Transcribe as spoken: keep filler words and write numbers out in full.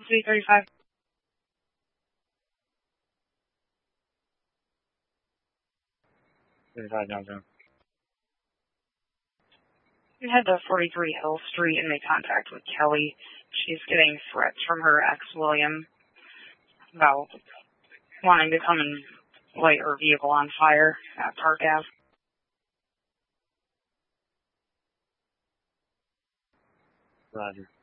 City thirty-five. thirty-five downtown. You head to forty-three Hill Street and make contact with Kelly. She's getting threats from her ex, William, about wanting to come and light her vehicle on fire at Park Ave. Roger.